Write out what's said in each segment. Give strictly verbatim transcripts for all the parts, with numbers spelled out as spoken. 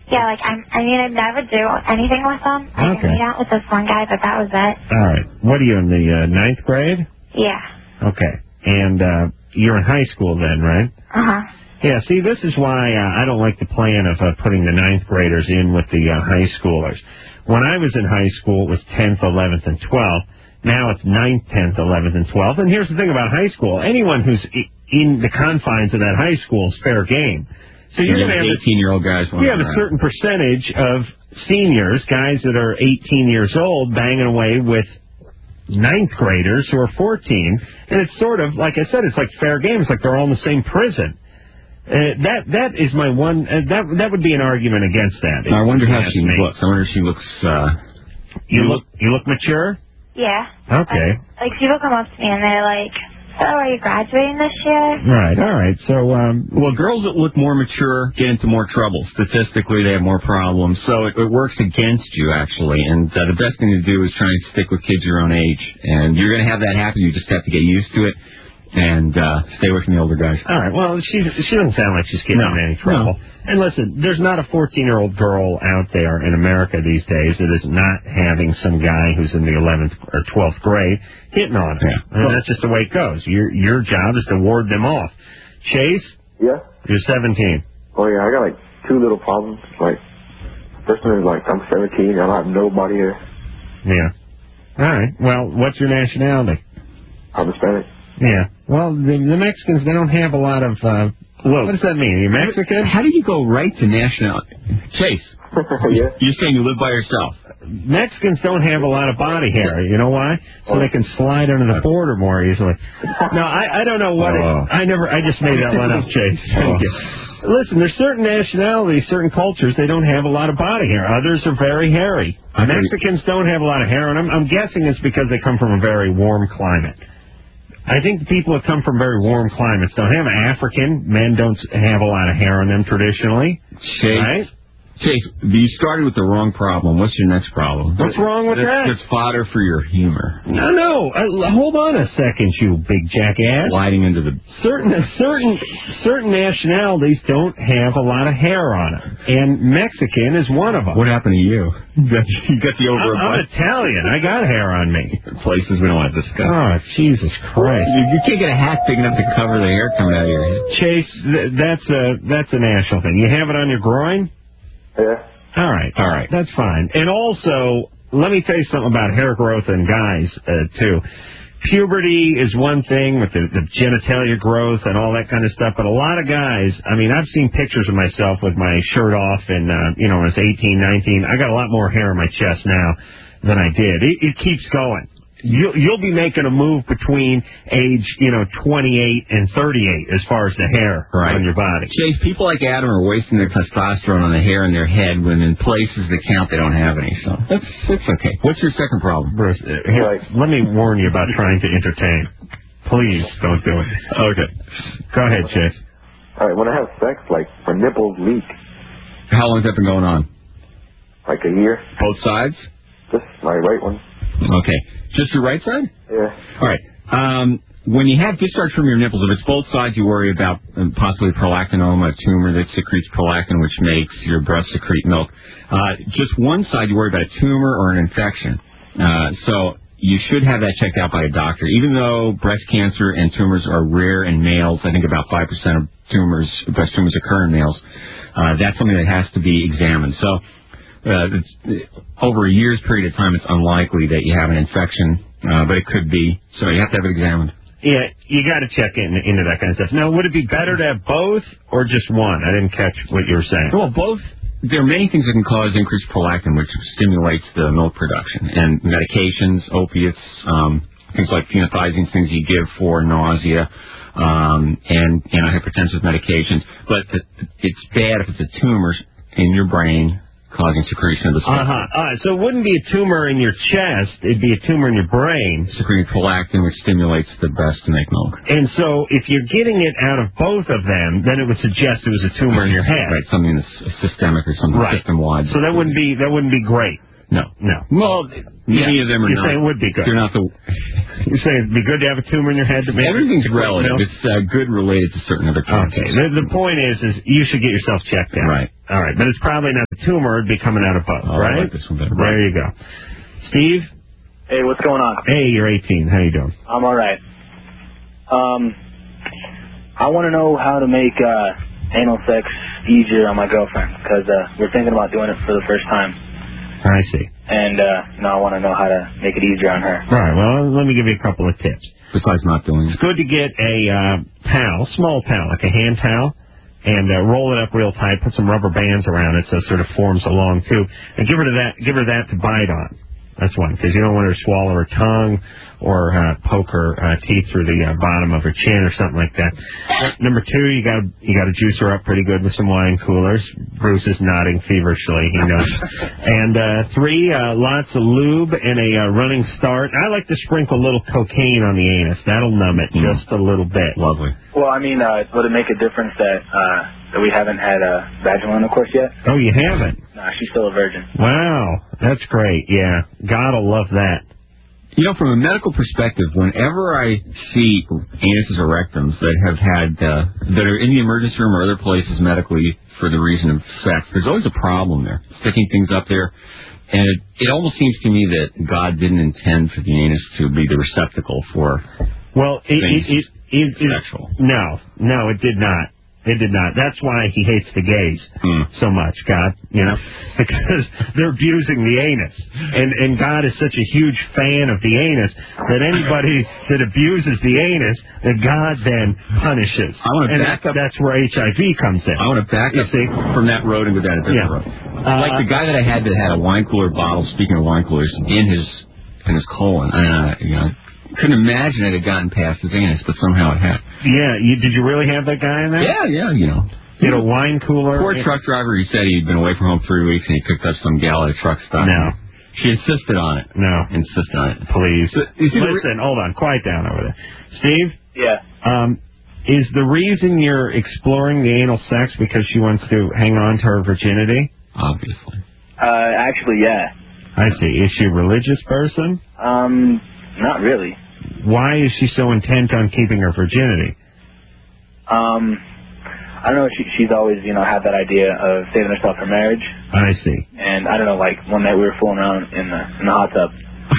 Yeah, like, I'm, I mean, I'd never do anything with them. I Okay. can meet out with this one guy, but that was it. All right. What are you, in the uh, ninth grade? Yeah. Okay. And uh, you're in high school then, right? Uh-huh. Yeah, see, this is why uh, I don't like the plan of uh, putting the ninth graders in with the uh, high schoolers. When I was in high school, it was tenth, eleventh, and twelfth. Now it's ninth, tenth, eleventh, and twelfth. And here's the thing about high school. Anyone who's I- in the confines of that high school is fair game. So you're going to have eighteen-year-old guys. You have a certain percentage of seniors, guys that are eighteen years old, banging away with ninth graders who are fourteen, and it's sort of, like I said, it's like fair game. It's like they're all in the same prison. Uh, that that is my one. Uh, that that would be an argument against that. I wonder how she me. looks. I wonder if she looks. Uh, you look you look mature. Yeah. Okay. Like, people come up to me and they're like, so are you graduating this year? Right. All right. So, um, well, girls that look more mature get into more trouble. Statistically, they have more problems. So it, it works against you, actually. And uh, the best thing to do is try and stick with kids your own age. And you're going to have that happen. You just have to get used to it and uh, stay away from the older guys. All right. Well, she she doesn't sound like she's getting No. in any trouble. No. And listen, there's not a fourteen-year-old girl out there in America these days that is not having some guy who's in the eleventh or twelfth grade hitting on her. Yeah. I mean, that's just the way it goes. Your your job is to ward them off. Chase? Yeah? You're seventeen. Oh, yeah, I got, like, two little problems. Like, first one is, like, I'm seventeen, I don't have nobody here. Yeah. All right. Well, what's your nationality? I'm Hispanic. Yeah. Well, the, the Mexicans, they don't have a lot of... Uh, what does that mean? Are you Mexican? How do you go right to nationality? Chase, yeah. you're saying you live by yourself. Mexicans don't have a lot of body hair. You know why? So they can slide under the border more easily. No, I, I don't know what... Oh. It, I never... I just made that one up, Chase. Thank you. Listen, there's certain nationalities, certain cultures, they don't have a lot of body hair. Others are very hairy. Mexicans don't have a lot of hair, and I'm, I'm guessing it's because they come from a very warm climate. I think the people that come from very warm climates don't have. African men don't have a lot of hair on them traditionally. Chase, right? Chase, you started with the wrong problem. What's your next problem? What's wrong with that's, that? That's fodder for your humor. No, no. Uh, hold on a second, you big jackass. Sliding into the... Certain certain certain nationalities don't have a lot of hair on them, and Mexican is one of them. What happened to you? You got, you got the over... I'm, I'm Italian. I got hair on me. Places we don't want to discuss. Oh, Jesus Christ. You, you can't get a hat big enough to cover the hair coming out of your head. Chase, th- that's a, that's a national thing. You have it on your groin? Yeah. All right, all right, that's fine. And also, let me tell you something about hair growth in guys, uh, too. Puberty is one thing with the, the genitalia growth and all that kind of stuff, but a lot of guys, I mean, I've seen pictures of myself with my shirt off and, uh, you know, when I was eighteen, nineteen. I got a lot more hair on my chest now than I did. It, it keeps going. You'll, you'll be making a move between age, you know, twenty-eight and thirty-eight as far as the hair right. on your body. Chase, people like Adam are wasting their testosterone on the hair in their head when in places that count they don't have any. So that's, that's okay. What's your second problem? Bruce, uh, here, Right. let me warn you about trying to entertain. Please don't do it. Okay. Go ahead, Chase. All right, when I have sex, like, my nipples leak. How long has that been going on? Like a year. Both sides? Just my right one. Okay. Just your right side? Yeah. All right. Um, when you have discharge from your nipples, if it's both sides, you worry about um, possibly prolactinoma, a tumor that secretes prolactin, which makes your breast secrete milk. Uh, just one side, you worry about a tumor or an infection. Uh, so you should have that checked out by a doctor. Even though breast cancer and tumors are rare in males, I think about five percent of tumors, breast tumors occur in males, uh, that's something that has to be examined. So uh, it's, over a year's period of time, it's unlikely that you have an infection, uh, but it could be. So you have to have it examined. Yeah, you got to check in, into that kind of stuff. Now, would it be better to have both or just one? I didn't catch what you were saying. Well, both. There are many things that can cause increased prolactin, which stimulates the milk production. And medications, opiates, um, things like phenothiazine, things you give for nausea, um, and antihypertensive medications. But it's bad if it's a tumor in your brain causing secretion of the stuff. Uh-huh. All right, so it wouldn't be a tumor in your chest. It'd be a tumor in your brain. Secreting prolactin, which stimulates the breast to make milk. And so if you're getting it out of both of them, then it would suggest it was a tumor in your head. Right, something that's systemic or something right. system-wide. So that wouldn't be that wouldn't be great. No. No. Well, many yeah. of them are You're not. saying it would be good. They're not the... You say it'd be good to have a tumor in your head to make Everything's it relative. milk? It's uh, good related to certain other cancers. Okay. The, the point is, is you should get yourself checked out. Right. All right. But it's probably not the tumor. It'd be coming out of both, Oh, right? I like this one better. There you go. Steve? Hey, what's going on? Hey, you're eighteen. How you doing? I'm all right. Um, I want to know how to make uh, anal sex easier on my girlfriend because uh, we're thinking about doing it for the first time, I see. and uh, you know I want to know how to make it easier on her. All right. Well, let me give you a couple of tips. Besides not doing it. It's good to get a uh, towel, small towel, like a hand towel, and uh, roll it up real tight. Put some rubber bands around it so it sort of forms a long tube, and give her to that. Give her that to bite on. That's one, because you don't want her to swallow her tongue or uh, poke her uh, teeth through the uh, bottom of her chin or something like that. Number two, you got you got to juice her up pretty good with some wine coolers. Bruce is nodding feverishly. He knows. And uh, three, uh, lots of lube and a uh, running start. I like to sprinkle a little cocaine on the anus. That'll numb it mm. just a little bit. Lovely. Well, I mean, uh, would it make a difference that uh, that we haven't had a vaginal intercourse yet? Oh, you haven't? Nah, she's still a virgin. Wow, that's great. Yeah, God'll love that. You know, from a medical perspective, whenever I see anuses or rectums that have had, uh, that are in the emergency room or other places medically for the reason of sex, there's always a problem there. Sticking things up there. And it, it almost seems to me that God didn't intend for the anus to be the receptacle for well, it, things it, it, it, sexual. No, no, it did not. It did not. That's why he hates the gays mm. so much, God, you know, because they're abusing the anus. And and God is such a huge fan of the anus that anybody that abuses the anus, that God then punishes. I want to and back that, up. That's where H I V comes in. I want to back you up see? from that road and go down a different Yeah. road. Uh, like the guy that I had that had a wine cooler bottle, speaking of wine coolers, in his in his colon. Uh, you know, couldn't imagine it had gotten past his anus, but somehow it had. Yeah, you, did you really have that guy in there? Yeah, yeah, you know. You had a wine cooler? Poor truck driver, he said he'd been away from home three weeks and he picked up some gal at a truck stop. No. She insisted on it. No. Insisted on it. Please. So, you see, listen, hold on. Quiet down over there. Steve? Yeah. Um, is the reason you're exploring the anal sex because she wants to hang on to her virginity? Obviously. Uh, actually, yeah. I see. Is she a religious person? Um, not really. Why is she so intent on keeping her virginity? Um, I don't know. She, she's always, you know, had that idea of saving herself for marriage. I see. And I don't know, like one night we were fooling around in the in the hot tub,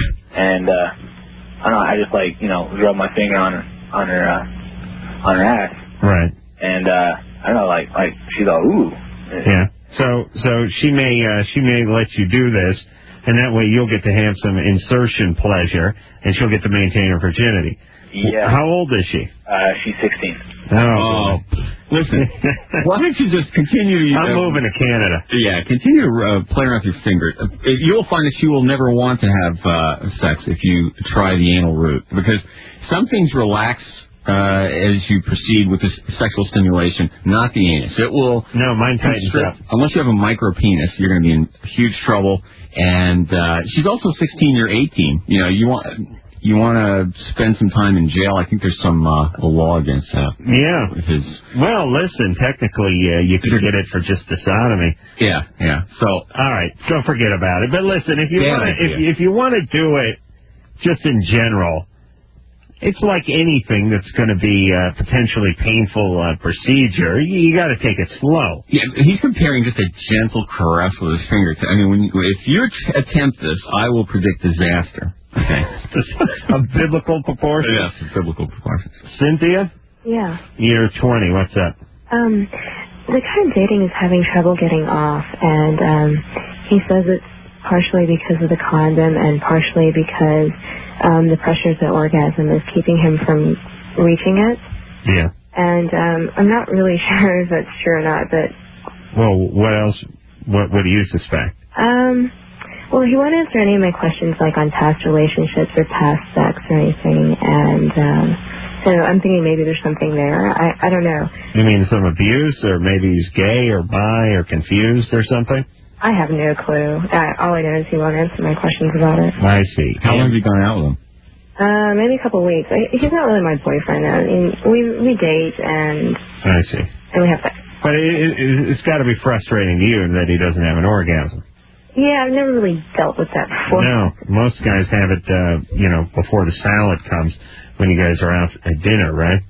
and uh, I don't know. I just like, you know, rubbed my finger on her on her uh, on her ass. Right. And uh, I don't know, like like she's all ooh. Yeah. So so she may uh, she may let you do this. And that way you'll get to have some insertion pleasure, and she'll get to maintain her virginity. Yeah. How old is she? Uh, she's sixteen. Oh. oh. Listen, why don't you just continue to... I'm uh, moving to Canada. Yeah, continue to uh, play around with your finger. Uh, you'll find that she will never want to have uh, sex if you try the anal route, because some things relax uh, as you proceed with this sexual stimulation, not the anus. It will... No, mine tightens up. Unless you have a micro penis, you're going to be in huge trouble. And uh, she's also sixteen, you're eighteen. You know, you want you want to spend some time in jail. I think there's some uh, law against that. Yeah. With his... Well, listen, technically, uh, you could get it for just a sodomy. Yeah, yeah. So, all right, so forget about it. But listen, if you Damn want it, if, yeah. if you want to do it, just in general, it's like anything that's going to be a potentially painful uh, procedure. You, you got to take it slow. Yeah, he's comparing just a gentle caress with his fingertips. I mean, when you, if you attempt this, I will predict disaster. Okay. Of biblical proportions? Yes, biblical proportions. Cynthia? Yeah. You're twenty. What's up? Um, the guy I'm dating is having trouble getting off, and um, he says it's partially because of the condom and partially because um, the pressures at orgasm is keeping him from reaching it. Yeah. And um, I'm not really sure if that's true or not, but... Well, what else? What, what do you suspect? Um... Well, he won't answer any of my questions, like on past relationships or past sex or anything, and um, so I'm thinking maybe there's something there. I, I don't know. You mean some abuse, or maybe he's gay or bi or confused or something? I have no clue. Uh, all I know is he won't answer my questions about it. I see. How long have you gone out with him? Uh, maybe a couple of weeks. I, he's not really my boyfriend. I mean, we we date and I see. and we have sex. But it, it, it's got to be frustrating to you that he doesn't have an orgasm. Yeah, I've never really dealt with that before. No, most guys have it, uh, you know, before the salad comes when you guys are out at dinner, right?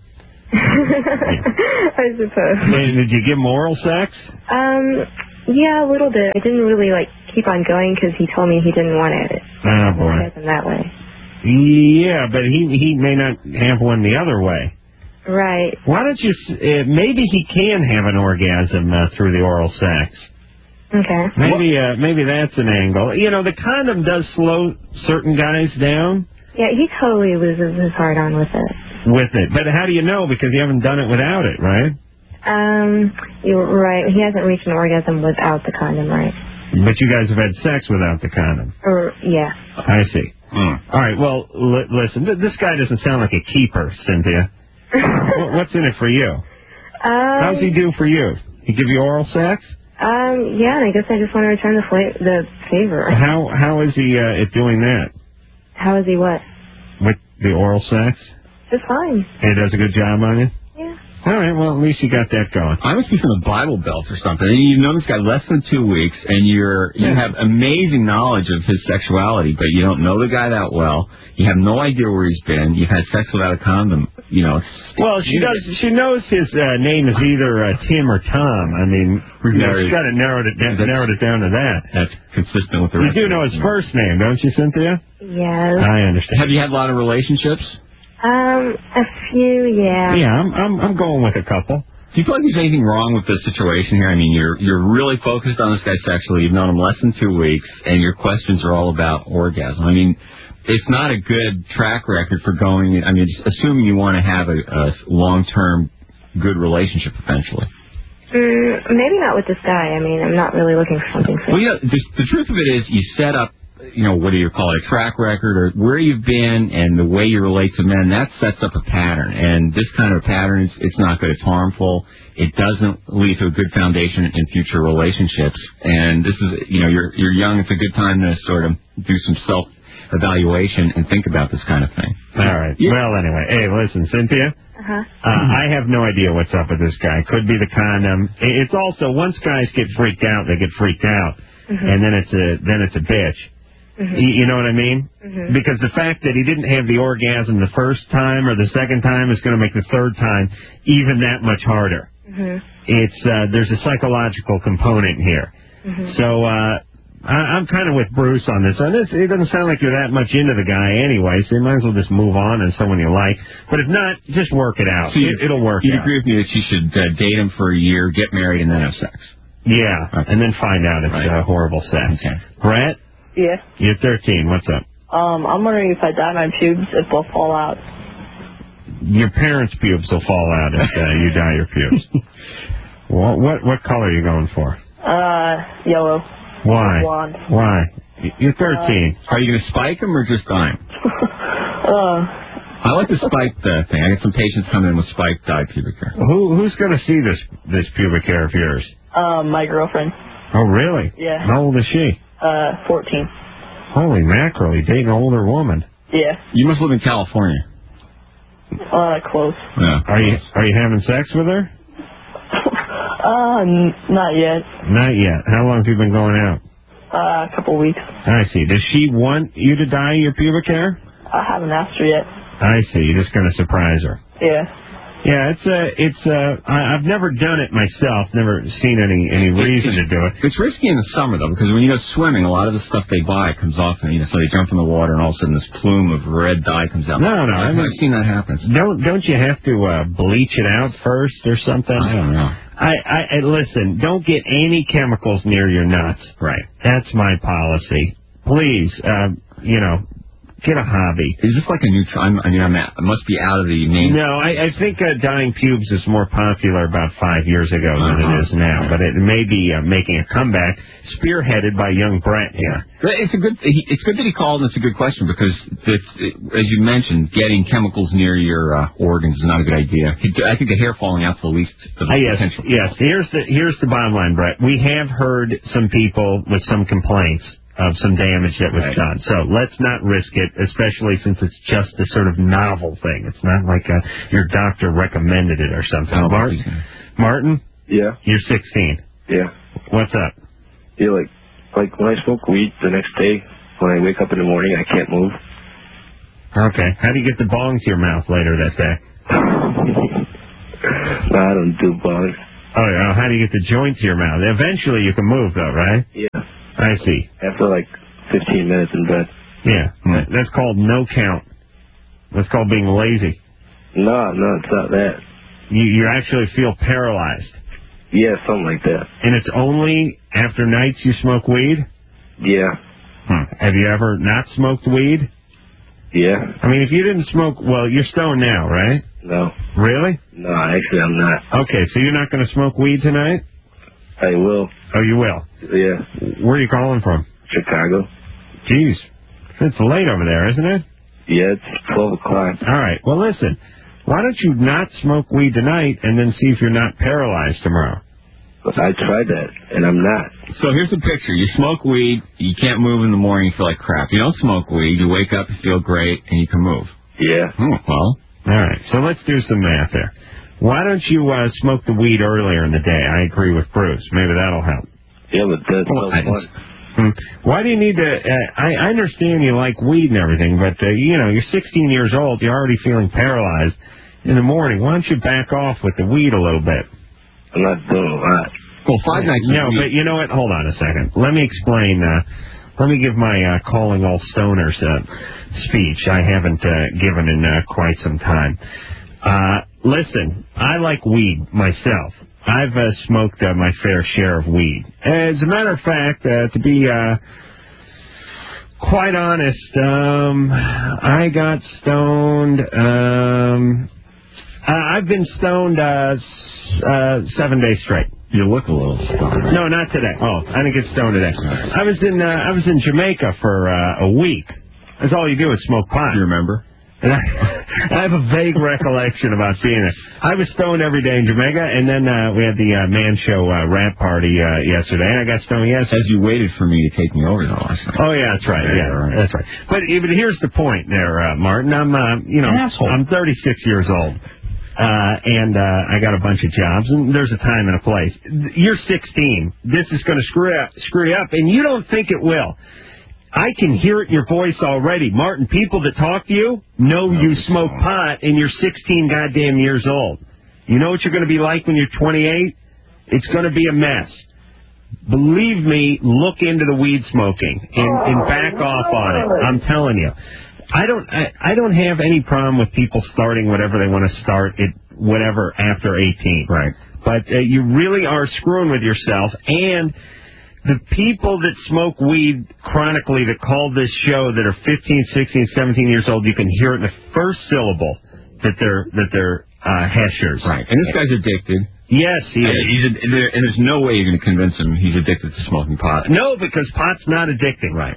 I suppose. And did you give him oral sex? Um, yeah, a little bit. I didn't really, like, keep on going because he told me he didn't want it. Oh, boy. In that way. Yeah, but he he may not have one the other way. Right. Why don't you, uh, maybe he can have an orgasm uh, through the oral sex. Okay. Maybe uh, maybe that's an angle. You know, the condom does slow certain guys down. Yeah, he totally loses his heart on with it. With it. But how do you know? Because you haven't done it without it, right? Um, you're right. He hasn't reached an orgasm without the condom, right? But you guys have had sex without the condom. Or, yeah. I see. Mm. All right, well, li- listen, th- this guy doesn't sound like a keeper, Cynthia. w- what's in it for you? Um, How's he do for you? He give you oral sex? Um, yeah, I guess I just want to return the, fla- the favor. How How is he uh, at doing that? How is he what? With the oral sex? Just fine. He does a good job on you? Yeah. All right, well, at least you got that going. I must be from the Bible Belt or something. And you've known this guy less than two weeks, and you're you have amazing knowledge of his sexuality, but you don't know the guy that well. You have no idea where he's been. You've had sex without a condom. You know. Well, she does. She knows his uh, name is either uh, Tim or Tom. I mean, you know, she's got to narrow it down, narrowed it down to that. That's consistent with the You rest do of know it. his first name, don't you, Cynthia? Yes. I understand. Have you had a lot of relationships? Um, a few, yeah. Yeah, I'm I'm I'm going with a couple. Do you feel like there's anything wrong with this situation here? I mean, you're you're really focused on this guy sexually. You've known him less than two weeks, and your questions are all about orgasm. I mean, it's not a good track record for going. I mean, just assuming you want to have a, a long-term good relationship eventually. Mm, maybe not with this guy. I mean, I'm not really looking for something. Well, you know, the, the truth of it is, you set up, you know, what do you call it, a track record, or where you've been and the way you relate to men, that sets up a pattern. And this kind of pattern, is, it's not good. It's harmful. It doesn't lead to a good foundation in future relationships. And this is, you know, you're you're young. It's a good time to sort of do some self-evaluation and think about this kind of thing. All right. Yeah. Well, anyway, hey, listen, Cynthia. Uh-huh. Uh, I have no idea what's up with this guy. Could be the condom. It's also, once guys get freaked out, they get freaked out, mm-hmm. and then it's a then it's a bitch. Mm-hmm. You, you know what I mean? Mm-hmm. Because the fact that he didn't have the orgasm the first time or the second time is going to make the third time even that much harder. Mm-hmm. It's uh, there's a psychological component here. Mm-hmm. So uh, I, I'm kind of with Bruce on this. On this, it doesn't sound like you're that much into the guy anyway, so you might as well just move on and someone you like. But if not, just work it out. So you, it, it'll work. You'd out. agree with me that you should uh, date him for a year, get married, and then have sex. Yeah, okay. And then find out it's right. uh, horrible sex. Okay. Brett? Yeah. You're thirteen. What's up? Um, I'm wondering if I dye my pubes, if they'll fall out. Your parents' pubes will fall out if uh, you dye your pubes. what, what what color are you going for? Uh, yellow. Why? Blonde. Why? You're thirteen. Uh, are you going to spike them or just dye them? uh, I like the spike uh, thing. I get some patients coming in with spike dye pubic hair. Who Who's going to see this this pubic hair of yours? Um, my girlfriend. Oh, really? Yeah. How old is she? Uh, fourteen. Holy mackerel, you dating an older woman. Yeah. You must live in California. Uh, close. Yeah. Are you Are you having sex with her? uh, n- not yet. Not yet. How long have you been going out? Uh, a couple weeks. I see. Does she want you to dye your pubic hair? I haven't asked her yet. I see. You're just going to surprise her. Yeah. Yeah, it's uh, it's uh, I, I've never done it myself. Never seen any any reason it's, to do it. It's risky in the summer though, because when you go swimming, a lot of the stuff they buy comes off, and you know, so they jump in the water, and all of a sudden this plume of red dye comes out. No, no, I've I mean, never seen that happen. Don't don't you have to uh, bleach it out first or something? I don't know. I, I, I listen. Don't get any chemicals near your nuts. Right. That's my policy. Please, uh, you know. Get a hobby. Is this like a new trend? I mean, I'm at, I must be out of the main... No, I, I think uh, dyeing pubes is more popular about five years ago uh-huh. than it is now, but it may be uh, making a comeback, spearheaded by young Brett here. It's a good. It's good that he called, and it's a good question because, it's, it, as you mentioned, getting chemicals near your uh, organs is not a good idea. I think the hair falling out's the least of the uh, yes, potential. Yes, here's the here's the bottom line, Brett. We have heard some people with some complaints of some damage that was right. done. So let's not risk it, especially since it's just a sort of novel thing. It's not like a, your doctor recommended it or something. Oh, Martin? Martin? Yeah? You're sixteen. Yeah. What's up? Yeah, like, like when I smoke weed the next day, when I wake up in the morning, I can't move. Okay. How do you get the bong to your mouth later that day? No, I don't do bongs. Oh, yeah. How do you get the joint to your mouth? Eventually you can move, though, right? Yeah. I see. After like fifteen minutes in bed. Yeah. Mm. That's called no count. That's called being lazy. No, no, it's not that. You, you actually feel paralyzed. Yeah, something like that. And it's only after nights you smoke weed? Yeah. Hmm. Have you ever not smoked weed? Yeah. I mean, if you didn't smoke, well, you're stoned now, right? No. Really? No, actually, I'm not. Okay, so you're not going to smoke weed tonight? I will. Oh, you will? Yeah. Where are you calling from? Chicago. Jeez. It's late over there, isn't it? Yeah, it's twelve o'clock. All right. Well, listen. Why don't you not smoke weed tonight and then see if you're not paralyzed tomorrow? I tried that, and I'm not. So here's the picture. You smoke weed, you can't move in the morning, you feel like crap. You don't smoke weed, you wake up, you feel great, and you can move. Yeah. Oh, well. All right. So let's do some math there. Why don't you uh, smoke the weed earlier in the day? I agree with Bruce. Maybe that'll help. Yeah, but that's Well, no I- fun. Hmm. Why do you need to... Uh, I, I understand you like weed and everything, but, uh, you know, you're sixteen years old. You're already feeling paralyzed in the morning. Why don't you back off with the weed a little bit? I'm not doing a lot. Well, five nights a No, week- but you know what? Hold on a second. Let me explain. Uh, let me give my uh, calling all stoners uh, speech I haven't uh, given in uh, quite some time. Uh, listen, I like weed myself. I've uh, smoked uh, my fair share of weed. As a matter of fact, uh, to be uh, quite honest, um, I got stoned. Um, uh, I've been stoned uh, s- uh, seven days straight. You look a little stoned. No, not today. Oh, I didn't get stoned today. I was in uh, I was in Jamaica for uh, a week. That's all you do is smoke pot. Do you remember? And I, I have a vague recollection about being there. I was stoned every day in Jamaica, and then uh, we had the uh, Man Show uh, rap party uh, yesterday, and I got stoned yesterday. As you waited for me to take me over, though, last night. Oh yeah, that's right. Yeah, Yeah, right. that's right. But, but here's the point, there, uh, Martin. I'm uh, you know Asshole. I'm thirty-six years old. Uh, and uh, I got a bunch of jobs, and there's a time and a place. You're sixteen. This is going to screw up, screw you up, and you don't think it will. I can hear it in your voice already. Martin, people that talk to you know you smoke pot, and you're sixteen goddamn years old. You know what you're going to be like when you're twenty-eight? It's going to be a mess. Believe me, look into the weed smoking and, and back off on it. I'm telling you. I don't I, I don't have any problem with people starting whatever they want to start at whatever after eighteen. Right. But uh, you really are screwing with yourself. And the people that smoke weed chronically that call this show that are fifteen, sixteen, seventeen years old, you can hear it in the first syllable that they're that they're uh, heshers. Right. And this guy's addicted. Yes, he And, is. he's a, and, there, and there's no way you're going to convince him he's addicted to smoking pot. No, because pot's not addicting. Right.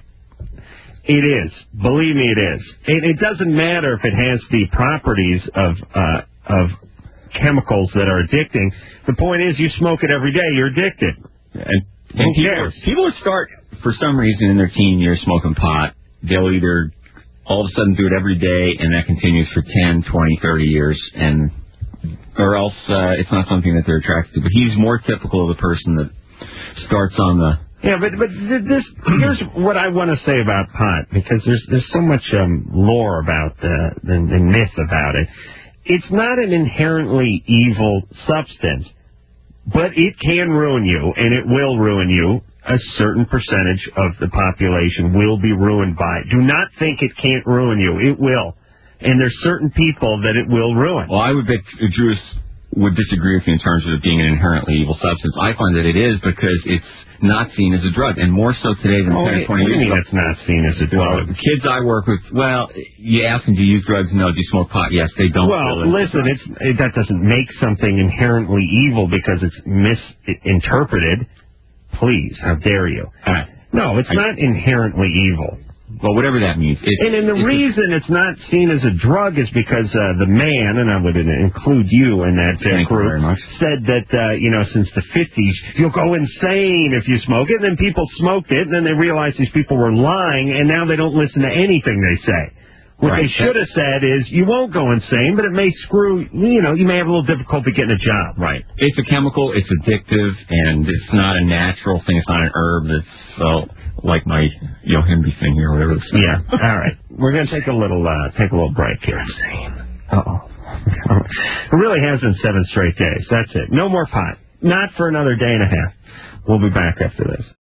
It is. Believe me, it is. And it doesn't matter if it has the properties of uh, of chemicals that are addicting. The point is, you smoke it every day, you're addicted. And, and Who people, cares? people who start, for some reason, in their teen years smoking pot, they'll either all of a sudden do it every day, and that continues for ten, twenty, thirty years, and or else uh, it's not something that they're attracted to. But he's more typical of the person that starts on the... Yeah, but but th- this here's what I want to say about pot, because there's there's so much um, lore about uh, the, the myth about it. It's not an inherently evil substance, but it can ruin you, and it will ruin you. A certain percentage of the population will be ruined by it. Do not think it can't ruin you. It will. And there's certain people that it will ruin. Well, I would bet Drew would disagree with you in terms of it being an inherently evil substance. I find that it is because it's not seen as a drug, and more so today than Oh, ten or twenty what do you years mean ago. it's not seen as a Well, drug? the kids I work with, well, you ask them, do you use drugs? No. Do you smoke pot? Yes. They don't. Well, feel listen, it's, it, that doesn't make something inherently evil because it's misinterpreted. Please, how dare you? Uh, No, it's I- not inherently evil. well, whatever that means. It's, And, and the it's a- reason it's not seen as a drug is because uh, the man, and I would include you in that uh, Thank you group, very much. said that, uh, you know, since the fifties, you'll go insane if you smoke it. And then people smoked it, and then they realized these people were lying, and now they don't listen to anything they say. What Right. they should have said is, you won't go insane, but it may screw, you know, you may have a little difficulty getting a job. Right. It's a chemical. It's addictive, and it's not a natural thing. It's not an herb. That's So, like my Yohimbi thing here, whatever this is. Yeah. All right. We're going to take a little uh, take a little break here. Uh-oh. It really has been seven straight days. That's it. No more pot. Not for another day and a half. We'll be back after this.